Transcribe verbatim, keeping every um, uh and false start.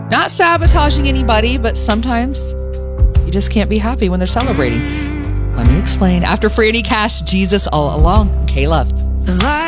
Not sabotaging anybody, but sometimes you just can't be happy when they're celebrating. Let me explain. After Franny Cash, Jesus All Along, K-Love.